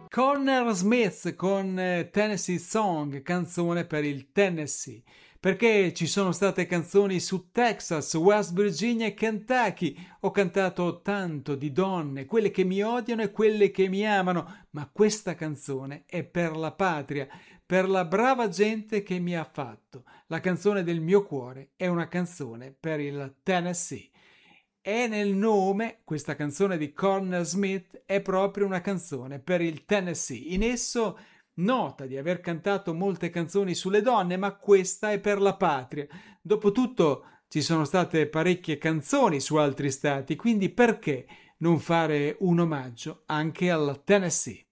Cornell Smith con Tennessee Song, canzone per il Tennessee, perché ci sono state canzoni su Texas, West Virginia e Kentucky. Ho cantato tanto di donne, quelle che mi odiano e quelle che mi amano, ma questa canzone è per la patria, per la brava gente che mi ha fatto. La canzone del mio cuore è una canzone per il Tennessee. E nel nome, questa canzone di Cornell Smith è proprio una canzone per il Tennessee. In esso nota di aver cantato molte canzoni sulle donne, ma questa è per la patria. Dopotutto ci sono state parecchie canzoni su altri stati, quindi perché non fare un omaggio anche al Tennessee?